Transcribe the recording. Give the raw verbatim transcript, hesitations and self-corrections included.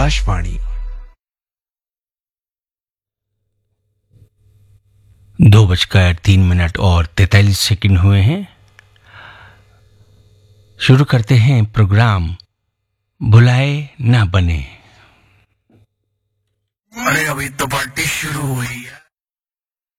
आकाशवाणी। दो बजकर तीन मिनट और तैतालीस सेकंड हुए हैं। शुरू करते हैं प्रोग्राम बुलाए ना बने। अरे अभी तो पार्टी शुरू हुई है।